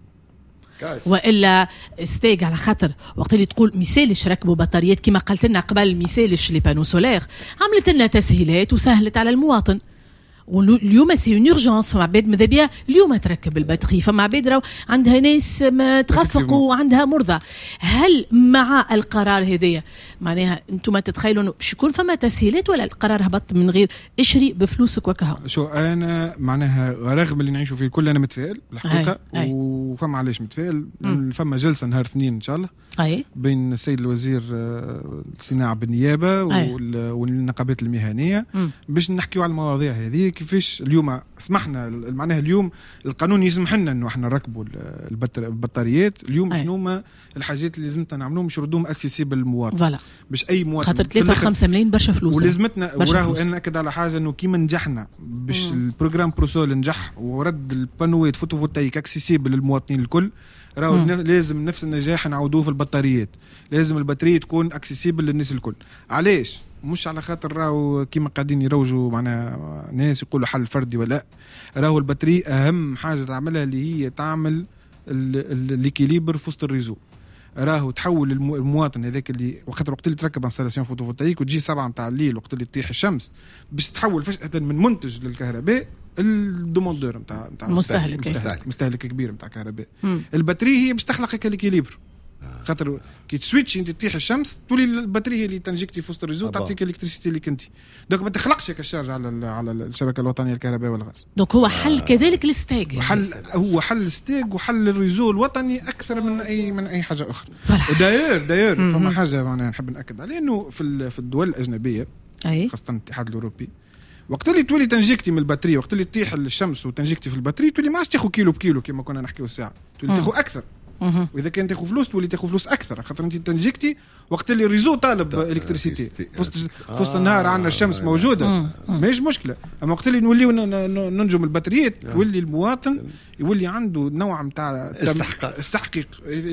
والا استيق على خاطر وقت اللي تقول مثالش ركبوا بطاريات كما قلت لنا قبل مثالش لي بانو سولير عملت لنا تسهيلات وسهلت على المواطن. واليوم سي اون اورجونس. فما عباد ماذا بيا اليوم تركب البطاريه. فما عباد راهو عندها ناس تخفقوا وعندها مرضى. هل مع القرار هذايا معناها انتم تتخيلوا انه باش يكون فما تسهيلات ولا القرار هبط من غير اشري بفلوسك وكهو؟ شو انا معناها رغم اللي نعيشوا فيه كل انا متفائل الحقيقه وفما علاش متفائل. فما جلسه نهار 2 ان شاء الله بين السيد الوزير الصناعه بالنيابه والنقابات المهنيه باش نحكيوا على المواضيع هذه. كيفاش اليوم سمحنا معناها اليوم القانون يسمح لنا انه احنا نركبوا البطاريات اليوم. شنو ما الحاجات اللي لازمتنا نعملوهم باش نردوهم اكسيسيبل للمواطن باش اي مواطن. خاطر 3-5 ملايين برشا فلوس ولازمتنا. وراهو انا ناكد على حاجه انه كيما نجحنا باش البروجرام بروسول نجح ورد البانوات فوتوفولتايك اكسيسيبل للمواطنين الكل. راهو لازم نفس النجاح نعودوه في البطاريات. لازم البطاريه تكون اكسيسيبل للناس الكل. علاش؟ مش على خاطر راهو كيما قاعدين يروجوا معنا ناس يقولوا حل فردي ولا. راهو البطاريه اهم حاجه تعملها اللي هي تعمل الكيليبر في وسط الريزو. راهو تحول المواطن هذاك اللي وقت اللي تركب انستالاسيون فوتوفولتايك وتجي 7 نتاع الليل وقت اللي تطيح الشمس باش تحول فجاه من منتج للكهرباء الدوموندور نتاع مستهلك كبير نتاع كهرباء. البطاريه هي باش تخلق الكيليبر. خاطر كي تسويتش انت تطيح الشمس تولي البطاريه هي اللي تنجكتي في وسط الريزو تعطيك الكتريسيتي اللي كنتي. دونك ما تخلقش هيك الشارج على الشبكه الوطنيه للكهرباء والغاز. دونك هو حل كذلك الستاج. هو حل الستاج وحل الريزو الوطني اكثر من اي حاجه اخرى. وداير فما حاجه انا نحب ناكد عليها انه في الدول الاجنبيه خاصه الاتحاد الاوروبي وقت اللي تولي تنجكتي من البطاريه وقت اللي تطيح الشمس وتنجكتي في البطاريه تولي ما عادش تاخذ كيلو بكيلو كما كنا نحكيو الساعه. تولي تاخذ اكثر. واذا كان تاخذ فلوس تولي تاخذ فلوس اكثر خاطر انت تنجكتي وقت اللي الريزو طالب الكتريسيتي في وسط النهار عندنا الشمس موجوده ماهيش مشكله. اما وقت اللي نوليو ننجم البطاريات يولي المواطن يولي عنده نوع نتاع استحقاق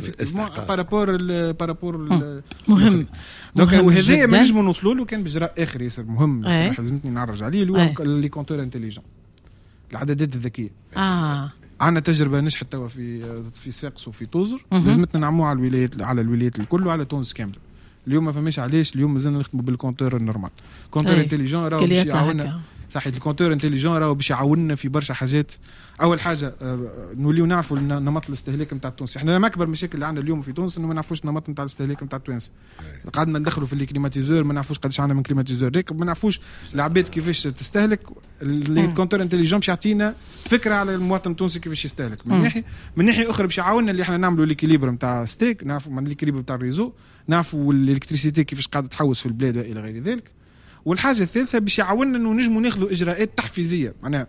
بارابور مهم. دونك وهذا ما نجموا نوصلوا له كان بجراء اخر ياسر مهم لازمتني نعرج عليه اللي هو لي كونتور انتيليجون العدادات الذكيه. عندنا تجربه نجحت توا في صفاقس وفي توزر. لازمتنا نعموها على الولايات الكل وعلى تونس كامله. اليوم ما فماش علاش اليوم مازلنا نخدموا بالكونتور النورمال. كونتور انتيليجون راهو باش يعاوننا صحيح. الكونتور انتيليجون راهو باش يعاوننا في برشا حاجات. اول حاجه نوليو نعرفوا نمط الاستهلاك نتاع التونسي. احنا ما اكبر مشاكل اللي عندنا اليوم في تونس انه ما نعرفوش نمط نتاع الاستهلاك نتاع التوانسه. قعدنا ندخلوا في الكليماتيزور ما نعرفوش قداش عندنا من كليماتيزور ريك ما نعرفوش العباد كيفاش تستهلك. الكونتور انتيليجون باش يعطينا فكره على المواطن التونسي كيفاش يستهلك. من ناحيه اخرى باش يعاوننا اللي احنا نعملوا ليكيليبر نتاع ستيك نعرفوا من ليكيليبر نتاع الريزو نعرفوا الالكتريسيتي كيفاش قاعده تحوس في البلاد والى غير ذلك. والحاجه الثالثه باش يعاوننا انه نجموا ناخذوا اجراءات تحفيزيه معناها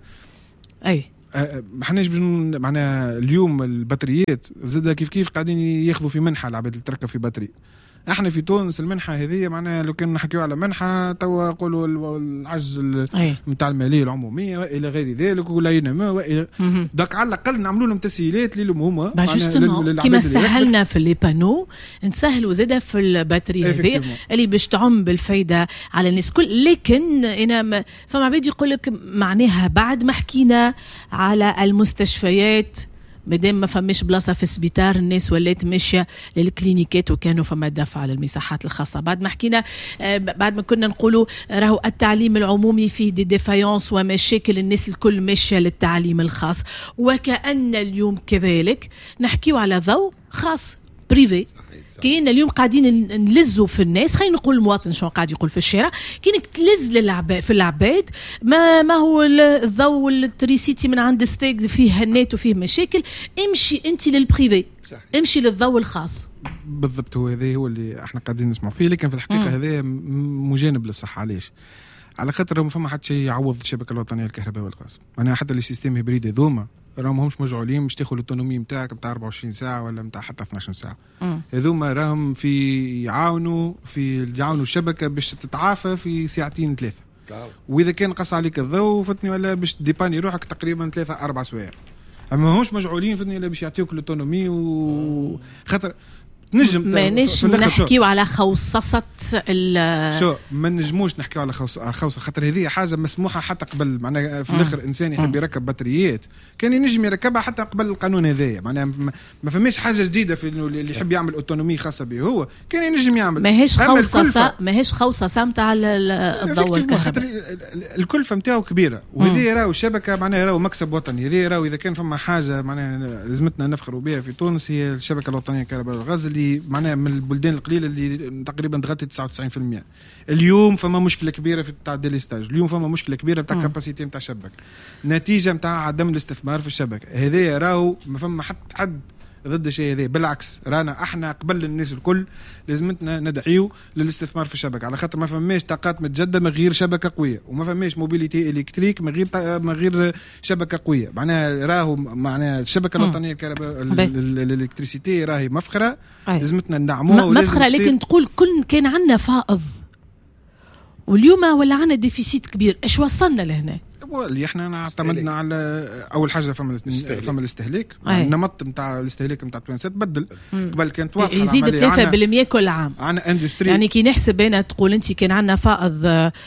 ما حناش معناها اليوم البطاريات زاد كيف قاعدين ياخذوا في منحه العباد اللي تركب في بطاريه. احنا في تونس المنحه هذه معناها لو كان نحكيو على منحه توا نقولوا العجز نتاع الماليه العموميه والى غير ذلك ولا ينمو داك على الاقل نعملوا لهم تسهيلات لهم هما كما سهلنا في لي بانو نسهلوا زاده في البطاريه هذه اللي باش تعم بالفايده على الناس كل. لكن انا فما عباد يقول لك معناها بعد ما حكينا على المستشفيات مادام ما فماش بلاصه في السبيطار الناس ولات ماشيه للكلينيكات وكانوا فما دفع على المساحات الخاصه. بعد ما حكينا بعد ما كنا نقولوا راهو التعليم العمومي فيه دي ديفايونس ومشاكل الناس الكل ماشيه للتعليم الخاص وكأن اليوم كذلك نحكيو على ضوء خاص بريفي. كاين اليوم قاعدين نلزوا في الناس. خلينا نقول المواطن شو قاعد يقول في الشارع كاينك تلز في العباد ما هو الضوء والتريسيتي من عند ستيك فيه هنات وفيه مشاكل. امشي انت للبريفي امشي للضوء الخاص بالضبط. هو هذا هو اللي احنا قاعدين نسمع فيه. لكن في الحقيقه هذا مجانب للصحه. علاش؟ على خاطر ما فما حتى شيء يعوض الشبكه الوطنيه للكهرباء والغاز. انا حتى لي سيستيم هيبريد هذوما راهم همش مجعولين باش تاخذ الاوتونومي نتاعك بتاع 24 ساعه ولا نتاع حتى 12 ساعه. هذوما راهم يعاونوا الشبكه باش تتعافى في ساعتين 3. واذا كان قص عليك الضوء فتني ولا باش ديباني روحك تقريبا 3-4 سوايع. اما همش مجعولين فتني ولا باش يعطيوك الاوتونومي وخاطر نجم مانيش نحكيو على خوصصة شو ما نجموش نحكيو على خوصة خاطر هذه حاجة مسموحة حتى قبل. معناها في الآخر إنسان يحب يركب بطاريات كان ينجم يركبها حتى قبل القانون هذايا. معناها ما فماش حاجة جديدة في اللي يحب يعمل أوتونومي خاصة به هو كان ينجم يعمل. ماهيش خوصة متاع الضوء الكهرباء. الكلفة متاعه كبيرة وهذه راهو الشبكة معناها راهو مكسب وطني. هذه راهو إذا كان فما حاجة معناها لازمتنا نفخروا بها في تونس هي الشبكة الوطنية للكهرباء والغاز اللي اللي معناها من البلدان القليله اللي تقريبا تغطي 99%. اليوم فما مشكله كبيره في تاع ديليستاج، اليوم فما مشكله كبيره نتاع كاباسيتي نتاع الشبكه، نتيجه نتاع عدم الاستثمار في الشبكه. هذا راهو ما فما حد ضد الشيء هذا، بالعكس رانا احنا قبل الناس الكل لازمتنا ندعيو للاستثمار في الشبكه، على خاطر ما فماش طاقات متجدده من غير شبكه قويه، وما فماش موبيليتي الكتريك من غير شبكه قويه. معناها راهو معناها الشبكه الوطنيه الكهرباء الالكتريسيتي راهي مفخره، لازمتنا ندعموها مفخره. لكن تقول كل كان عندنا فائض واليوم ولا عندنا ديفيسيت كبير، ايش وصلنا لهنا؟ اللي احنا اعتمدنا على اول حاجه فما الاستهلاك، النمط نتاع الاستهلاك نتاع توانسات بدل. قبل كانت واضحه يزيد 3% كل عام. عندنا اندستري، يعني كي نحسب انا تقول انت كان عندنا فائض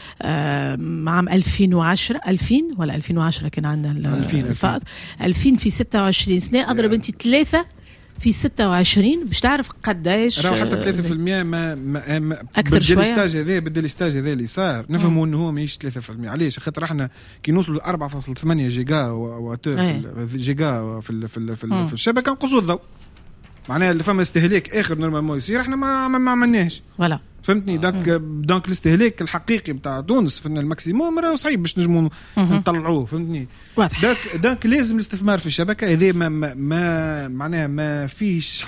عام 2010 2000 ولا 2010 كان عندنا الفائض 2000 في 26 سنه، اضرب انت 3 في 26 باش تعرف قداش. راهو حتى 3% ما اكثر شويه. بالديليستاج هذا اللي صار نفهموا انه هو ماهيش 3%. علاش؟ خاطر احنا كي نوصلوا 4.8 جيجا واتور جيجا في الشبكه نقصوا الضوء، معناها اللي فما استهلاك اخر نورمالمون يصير احنا ما عملناش. فوالا فهمتني؟ دونك الاستهلاك الحقيقي نتاع تونس في الماكسيموم راه صعيب باش نجموا نطلعوه. فهمتني؟ دونك لازم الاستثمار في الشبكه هذه ما معناها ما فيش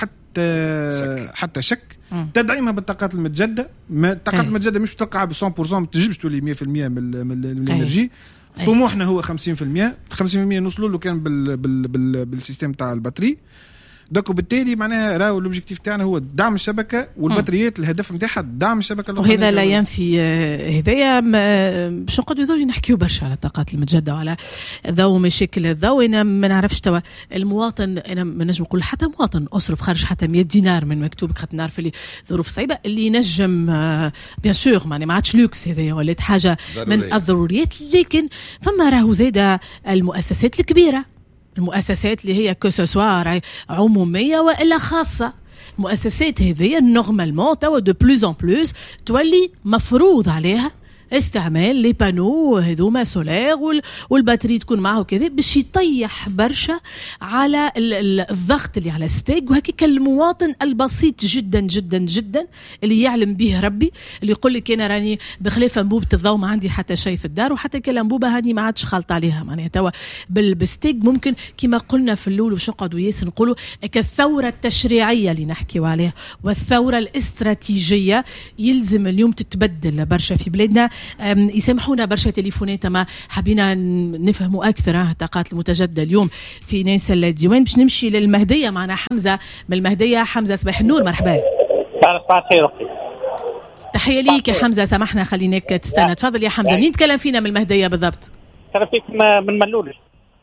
حتى شك. تدعيمها بالطاقات المتجدده، الطاقات المتجدده مش تلقاها ب 100%، ما تجيبش تولي 100% من الانرجي. طموحنا هو 50%، 50% نوصلوا له كان بالسيستم تاع البطاري. دوك وبالتالي معناها راهو الاوبجيكتيف تاعنا هو دعم الشبكه والبطاريات، الهدف نتاعها دعم الشبكه. وهذا لا ينفي هذايا باش نقعدوا ذولي نحكيو برشا على الطاقات المتجدده وعلى الضوء مشاكل الضوء. انا ما نعرفش توا المواطن، انا ما نجم نقول حتى مواطن اصرف خرج حتى 100 دينار من مكتوبك، خاطر نعرف اللي ظروف صعيبه اللي ينجم بيان سور ما عادش لوكس هذايا ولات حاجه من الضروريات. لكن فما راهو زايده المؤسسات الكبيره، المؤسسات اللي هي كوسوسوار عمومية وإلا خاصة. المؤسسات هذه نورمالمون توا دو بلوز ان بلوز تولي مفروض عليها استعمال لي بانو هذوما سولير والباتري تكون معه كذا باش يطيح برشا على الضغط اللي على ستيك. وهكيك المواطن البسيط جدا جدا جدا اللي يعلم به ربي، اللي يقول لك انا راني بخلاف انبوبه الضوء ما عندي حتى شيء في الدار، وحتى كالانبوبه هاني ما عادش خالط عليها. معناها توا بالستيك ممكن كما قلنا في الاول وش نقعدوا ياسر نقولوا كالثوره التشريعيه اللي نحكيوا عليها والثوره الاستراتيجيه يلزم اليوم تتبدل برشا في بلادنا. يسامحونا برشا تليفونات ما حبينا نفهموا اكثر الطاقات المتجدده اليوم في ناس الديوان. باش نمشي للمهديه، معنا حمزه من المهديه. حمزه صباح النور، مرحبا. صباح الخير اختي. تحيه ليك يا حمزه، سامحنا خليناك تستنى. تفضل يا حمزه. مين تكلم فينا من المهديه بالضبط؟ تكلم فيك من ملولش.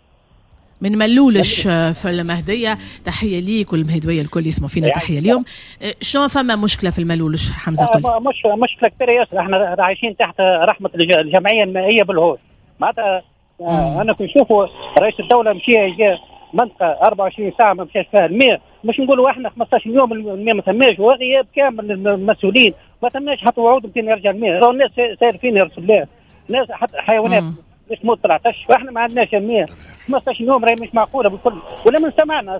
من ملولش في المهديه. تحيه ليك والمهدويه الكل يسمعوا فينا تحيه اليوم. شلون فما مشكله في الملولش حمزه؟ مشكله كبيره ياسر. احنا عايشين تحت رحمه الجمعيه المائيه بالهوس. معناتها انا كنت نشوفوا رئيس الدوله مشي جا منطقه 24 ساعه ما مشاش فيها الماء، مش نقولوا احنا 15 يوم الماء ما تماش، وغياب كامل المسؤولين ما تماش حتى وعود يمكن يرجع الماء. راهو الناس ساير فين يا رسول الله، الناس حتى حيوانات مش موت طلعتش، واحنا ما عندناش الماء 15 يوم راهي مش معقوله بالكل. ولا من سمعنا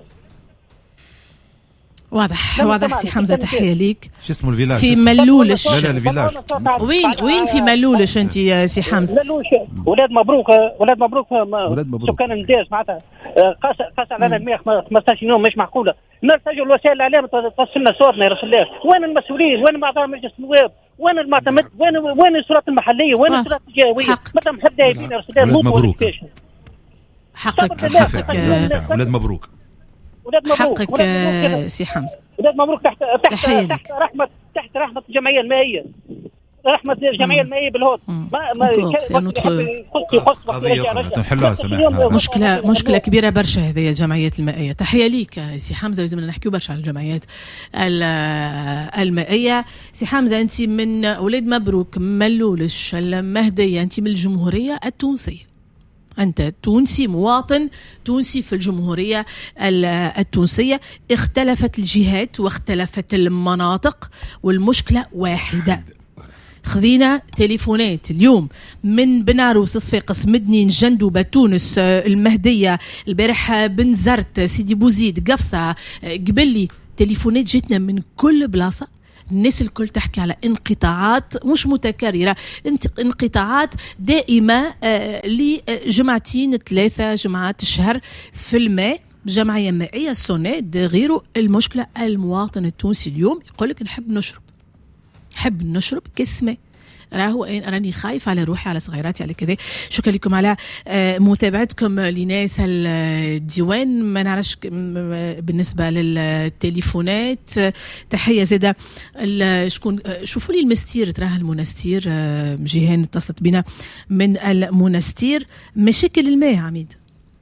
واضح سي حمزه. تحيه ليك. شو اسمه الفيلاج في ملولش؟ لا الفيلاج وين في ملولش انت يا سي حمزه؟ ملولش ولاد مبروك سكان النداس معناتها قاس علينا الماء 15 يوم مش معقوله. نرتجوا الوسائل الاعلام توصل لنا صوتنا يا رسول الله. وين المسؤولين؟ وين اعضاء مجلس النواب؟ وين المعتمد؟ وين السلطات المحليه؟ وين السلطات الجهويه؟ متى محد يبين يا رسول الله؟ مبروك حقك ولاد مبروك حقك سي حمزه. ولاد مبروك تحت رحمه الجمعيه المائيه، رحمه الجمعيه المائيه بالهود. مشكله كبيره برشا هذه الجمعيات المائيه. تحيه ليك سي حمزه. لازمنا نحكيو برشا على الجمعيات المائيه. سي حمزه انت من ولاد مبروك ملولش المهديه، انت من الجمهوريه التونسيه، أنت تونسي مواطن تونسي في الجمهورية التونسية. اختلفت الجهات واختلفت المناطق والمشكلة واحدة. خذينا تليفونات اليوم من بنعروس، صفاقس، مدنين، جندوبة، تونس، المهدية، البارح بنزرت، سيدي بوزيد، قفصة، قبلي تليفونات جتنا من كل بلاصة، الناس الكل تحكي على انقطاعات مش متكررة، انقطاعات دائمة لجمعتين 3 جمعات الشهر في الماء. جمعية مائية سونيد غيره. المشكلة المواطن التونسي اليوم يقول لك نحب نشرب كاس ماء، راهو راني خايف على روحي على صغيراتي على كذا. شكرا لكم على متابعتكم لناس الديوان. ما نعرفش بالنسبه للتليفونات تحيه زاده شكون. شوفوا لي المستير، تراه المنستير جيهان اتصلت بنا من المنستير. مشاكل الماء عميد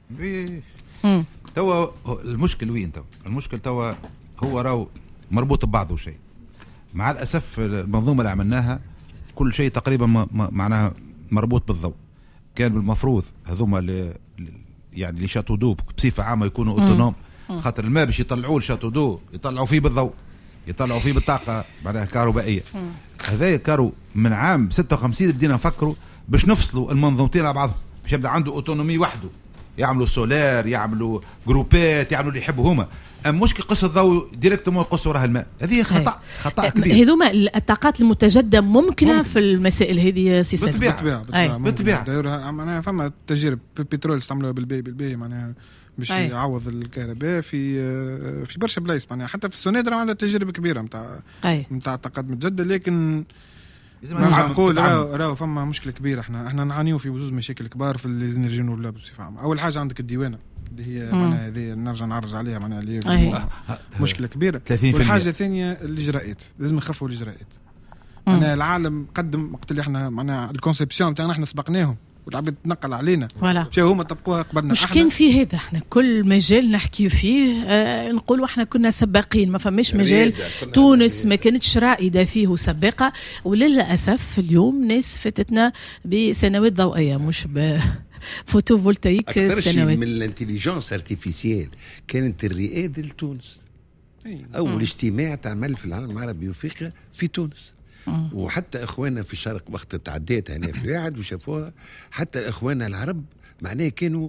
توا المشكل وين؟ المشكل توا هو راهو مربوط ببعضه شيء. مع الاسف المنظومه اللي عملناها كل شيء تقريبا معناها مربوط بالضوء. كان بالمفروض هذوما يعني اللي شاتو دو بصفه عامه يكونوا اوتونوم، خاطر الماء باش يطلعوه لشاتو دو يطلعوا فيه بالضوء، يطلعوا فيه بالطاقه معناها كهربائيه. هذا كانوا من عام 56 بدينا نفكروا باش نفصلوا المنظومتين على بعضهم، باش يبدا عنده اوتونومي وحده، يعملوا سولار، يعملوا جروبات، يعملوا اللي يحبوا هما. مش كي قص الضوء ديريكتومون يقصوا راه الماء. هذه خطأ كبير. هذوما الطاقات المتجددة ممكنة في المسائل هذه سياسات بالطبيعة. معناها فما تجارب بترول استعملوها بالبي معناها باش يعوض الكهرباء في برشا بلايص، معناها حتى في السونيدرا عندها تجارب كبيرة نتاع طاقات متجددة. لكن نقول راهو فما مشكلة كبيرة. احنا نعانيو في وجوز مشاكل كبار في الانرجي رينوبل بصفة عامة. أول حاجة عندك الديوانة اللي هي معناها هذه نرجع نعرج عليها معناها اللي مشكلة كبيرة. والحاجة الثانية الإجراءات، لازم نخفوا الإجراءات. معناها العالم قدم وقت اللي احنا معناها الكونسيبسيون تاعنا احنا سبقناهم والعباد تنقل علينا شو هما طبقوها قبلنا. مش كان في هذا احنا كل مجال نحكي فيه نقولوا احنا كنا سباقين، ما فماش مجال تونس ما كانتش رائدة فيه وسباقة. وللأسف اليوم ناس فتتنا بسنوات ضوئية مش فوتو فولتايك سنوات. من الانتليجنس ارتيفيسيال كانت الرئادة لتونس. أول اجتماع تعمل في العالم العربي وافريقيا في تونس. وحتى اخواننا في الشرق وقت تعديت هنا في الواحد وشافوها، حتى اخواننا العرب معناه كانوا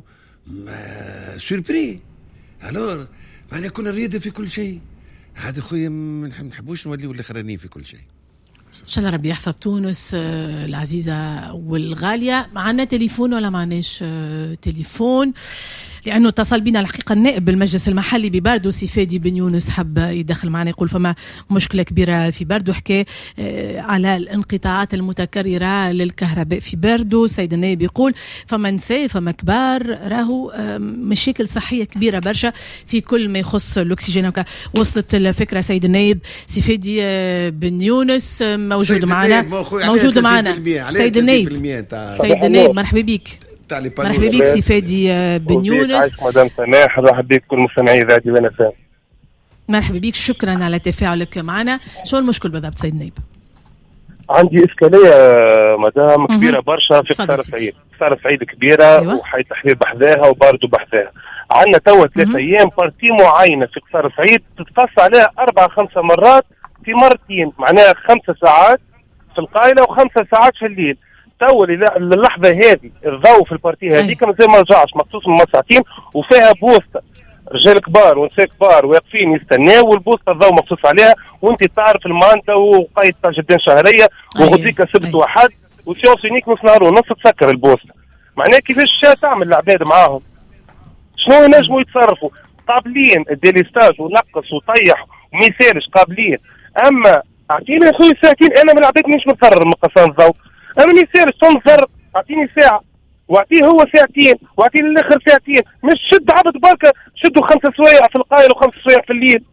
سوربري. الور معناه كنا رياده في كل شيء. هذا خويا ما نحبوش نوليو الاخرانيين في كل شيء. ان شاء الله ربي يحفظ تونس العزيزه والغاليه. معنا تليفون ولا معناش تليفون؟ لأنه اتصل بنا الحقيقة النائب بالمجلس المحلي بباردو سي فادي بن يونس، حب يدخل معنا يقول فما مشكلة كبيرة في باردو. حكى على الانقطاعات المتكررة للكهرباء في باردو. سيد النائب يقول فما نساء فما كبار، راهو مشاكل صحية كبيرة برشا في كل ما يخص الأكسجين. وصلت الفكرة سيد النائب سي فادي بن يونس موجود معنا سيد النائب مرحبا بك. مرحبا بك سي فادي بن يونس. عايش مدام سماح، مرحبا بك كل مستمعي إذاعة ديوان FM. مرحبا بك، شكرا على تفاعلك معنا. شو المشكل بالضبط سيد النائب؟ عندي إشكالية مدام كبيرة برشا في قصار السعيد. قصار السعيد كبيرة أيوة. وحي تحرير بحذاها وباردو بحذاها. عندنا توا 3 أيام بارتي معينة في قصار السعيد تتقص عليها 4-5 مرات في مرتين، معناها 5 ساعات في القايلة و5 ساعات في الليل. اللحظه هذه الضوء في البارتي هذيك مازال ما رجعش، مخصوص من ساعتين، وفيها بوسطه رجال كبار ونساء كبار واقفين يستناو، والبوسطه الضوء مخصوص عليها. وانت تعرف المانتا وقايد تاع جدين شهريه وغديك سبت وحد وسيونس يونيك نص نهار ونص تسكر البوسطه. معناها كيفاش تعمل العباد معاهم؟ شنو ينجموا يتصرفوا؟ قابلين الديليستاج ونقص وطيح وما يسالش قابلين. اما اعطيني يا خويا ساعتين، انا من العباد مش متضرر من قصان الضوء. انا ما يسالش تنظر، اعطيني ساعه واعطيه هو ساعتين واعطيه للاخر ساعتين، مش شد عبد بركه شدوا 5 سوايع في القايل و5 سوايع في الليل.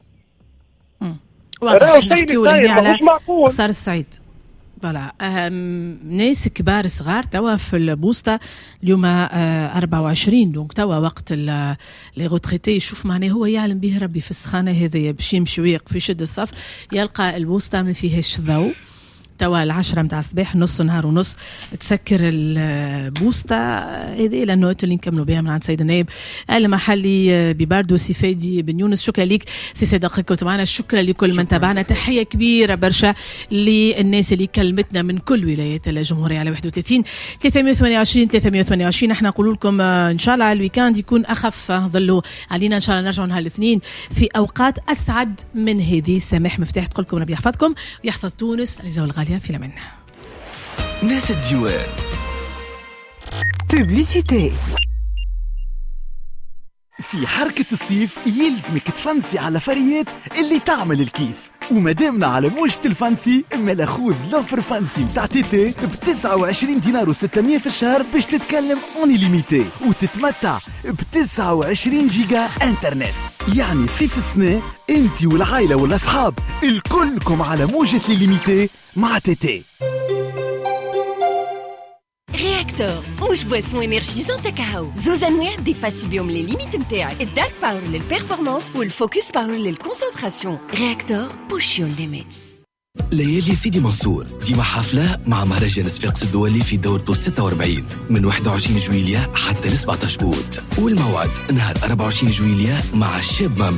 واضح نحكيو على قصار السعيد. فوالا ناس كبار صغار توا في البوسطة اليوم 24، دونك توا وقت لي غوتريتي يشوف معناه هو يعلم به ربي في السخانة هذايا باش يمشي ويقف يشد الصف يلقى البوسطة ما فيهاش ضوء. توا 10 متاع الصباح، نص نهار ونص تسكر البوسطة هذه للنوت اللي نكملوا بها من عند سيد النائب المحلي بباردو سي فادي بن يونس. شكرا لك سي صدقك كنت معنا، شكرا لكل من تابعنا، تحية كبيرة برشا للناس اللي كلمتنا من كل ولايات الجمهورية على 31 328 328. احنا نقول لكم ان شاء الله الويكاند يكون اخف، ظلوا علينا ان شاء الله نرجعوا نهار الاثنين في اوقات اسعد من هذه. سامح مفتاح تقول لكم ربي يحفظكم ويحفظ تونس. عزيزة والغالية في لمنا ناس الديوان. بوبليسيتي. في حركة الصيف يلزمك تفنسي على فريات اللي تعمل الكيف، ومادامنا على موجة الفانسي اما خذ لوفر فانسي متاع تيتي ب 29 دينار و600 في الشهر باش تتكلم اوني ليميتي وتتمتع ب 29 جيجا انترنت. يعني صيف السنة انتي والعائلة والاصحاب الكلكم على موجة ليميتي مع تيتي. رياكتور مش بواسون انرجيزون كاكاو، زوز انواع ديباسي بيهم لي ليميت نتاعك، الدارك باور للبيرفورمانس والفوكس باور للكونسنتراسيون. رياكتور بوش يور ليميتس. ليالي سيدي منصور ديما حفلة مع مهرجان صفاقس الدولي في دورته 46 من 21 جويلية حتى ل 17 أوت، والموعد نهار 24 جويلية مع الشاب